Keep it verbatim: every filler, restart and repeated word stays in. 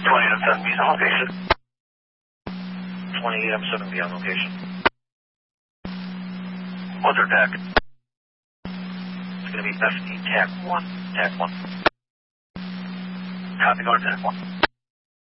twenty-eight M seven B is on location. twenty-eight M seven B on location. What's our deck? It's going to be S E T A C one. T A C one. Copy, guard, T A C one.